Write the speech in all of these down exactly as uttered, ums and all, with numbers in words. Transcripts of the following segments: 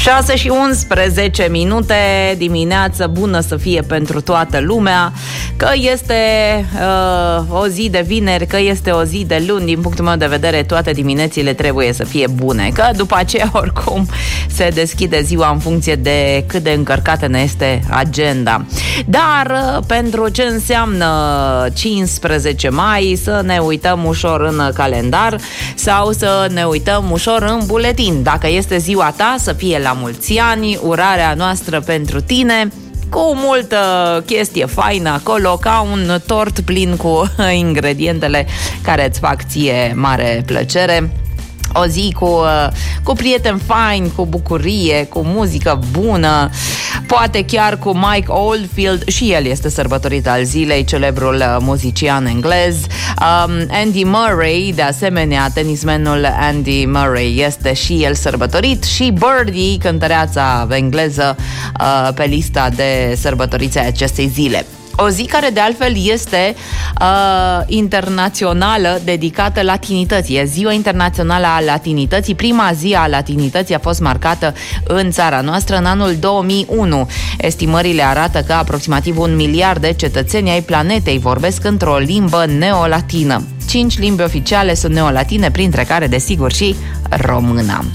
șase și unsprezece minute, dimineață bună să fie pentru toată lumea, că este uh, o zi de vineri, că este o zi de luni, din punctul meu de vedere toate diminețile trebuie să fie bune, că după aceea oricum se deschide ziua în funcție de cât de încărcată ne este agenda. Dar uh, pentru ce înseamnă cincisprezece mai, să ne uităm ușor în calendar sau să ne uităm ușor în buletin. Dacă este ziua ta, să fie la mulți ani, urarea noastră pentru tine, cu multă chestie faină acolo, ca un tort plin cu ingredientele care îți fac ție mare plăcere. O zi cu, cu prieteni faini, cu bucurie, cu muzică bună, poate chiar cu Mike Oldfield, și el este sărbătorit al zilei, celebrul muzician englez. um, Andy Murray, de asemenea, tenismenul Andy Murray este și el sărbătorit, și Birdie, cântăreața engleză, uh, pe lista de sărbătoriți ai acestei zile. O zi care de altfel este uh, internațională, dedicată latinității. E Ziua Internațională a Latinității. Prima zi a latinității a fost marcată în țara noastră în anul două mii unu. Estimările arată că aproximativ un miliard de cetățeni ai planetei vorbesc într-o limbă neolatină. Cinci limbi oficiale sunt neolatine, printre care, desigur, și româna.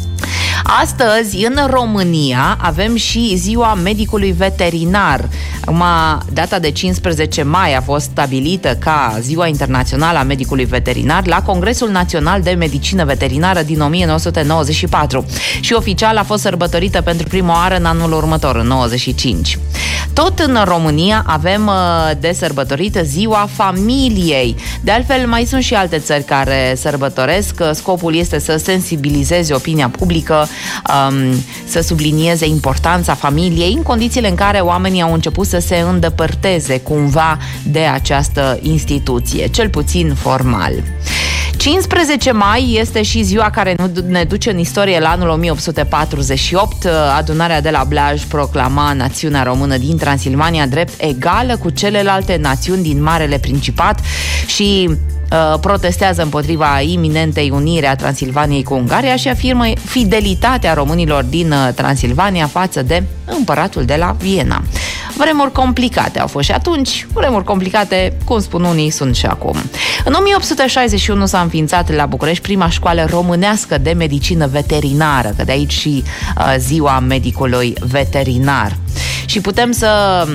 Astăzi, în România, avem și Ziua Medicului Veterinar. Ma, data de cincisprezece mai a fost stabilită ca Ziua Internațională a Medicului Veterinar la Congresul Național de Medicină Veterinară din o mie nouă sute nouăzeci și patru și oficial a fost sărbătorită pentru prima oară în anul următor, în nouăzeci și cinci. Tot în România avem de sărbătorită Ziua Familiei. De altfel, mai sunt și alte țări care sărbătoresc. Scopul este să sensibilizeze opinia publică, să sublinieze importanța familiei în condițiile în care oamenii au început să se îndepărteze cumva de această instituție, cel puțin formal. cincisprezece mai este și ziua care ne duce în istorie la anul o mie opt sute patruzeci și opt. Adunarea de la Blaj proclama națiunea română din Transilvania drept egală cu celelalte națiuni din Marele Principat și uh, protestează împotriva iminentei uniri a Transilvaniei cu Ungaria și afirmă fidelitatea românilor din uh, Transilvania față de împăratul de la Viena. Vremuri complicate au fost și atunci, vremuri complicate, cum spun unii, sunt și acum. În o mie opt sute șaizeci și unu s-a înființat la București prima școală românească de medicină veterinară, că de aici și uh, Ziua Medicului Veterinar. Și putem să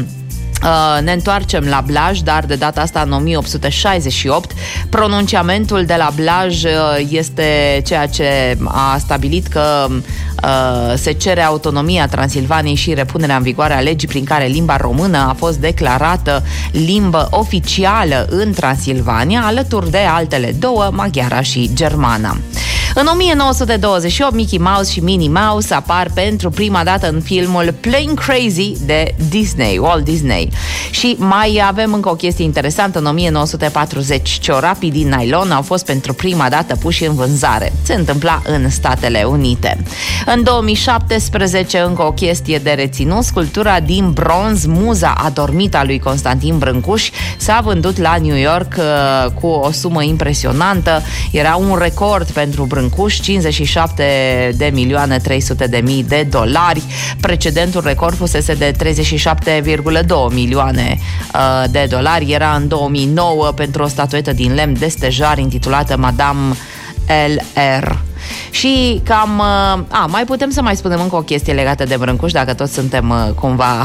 Uh, ne întoarcem la Blaj, dar de data asta în o mie opt sute șaizeci și opt. Pronunciamentul de la Blaj uh, este ceea ce a stabilit că uh, se cere autonomia Transilvaniei și repunerea în vigoare a legii prin care limba română a fost declarată limbă oficială în Transilvania, alături de altele două, maghiara și germana. În o mie nouă sute douăzeci și opt, Mickey Mouse și Minnie Mouse apar pentru prima dată în filmul Plain Crazy de Disney, Walt Disney. Și mai avem încă o chestie interesantă. În o mie nouă sute patruzeci, ciorapii din nylon au fost pentru prima dată puși în vânzare. Se întâmpla în Statele Unite. În două mii șaptesprezece, încă o chestie de reținut, sculptura din bronz Muza adormită a lui Constantin Brâncuș s-a vândut la New York uh, cu o sumă impresionantă. Era un record pentru Brâncuș, cincizeci și șapte de milioane trei sute de mii de dolari. Precedentul record fusese de treizeci și șapte virgulă doi milioane uh, de dolari. Era în două mii nouă pentru o statuetă din lemn de stejar intitulată Madame L R. Și cam... A, mai putem să mai spunem încă o chestie legată de Brâncuș, dacă toți suntem cumva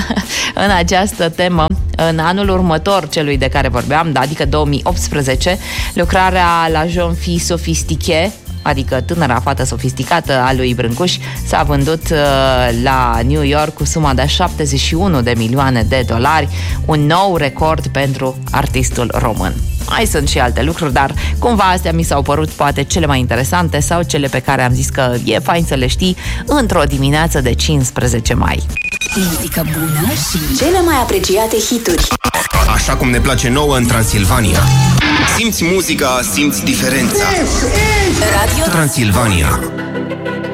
în această temă. În anul următor, celui de care vorbeam, adică două mii optsprezece, lucrarea La Jeune Fille Sophistiquée, adică tânăra fată sofisticată a lui Brâncuș, s-a vândut uh, la New York cu suma de șaptezeci și unu de milioane de dolari, un nou record pentru artistul român. Mai sunt și alte lucruri, dar cumva astea mi s-au părut poate cele mai interesante sau cele pe care am zis că e fain să le știi într-o dimineață de cincisprezece mai. Muzică bună și cele mai apreciate hituri. Așa cum ne place nouă în Transilvania. Simți muzica, simți diferența. Radio Transilvania.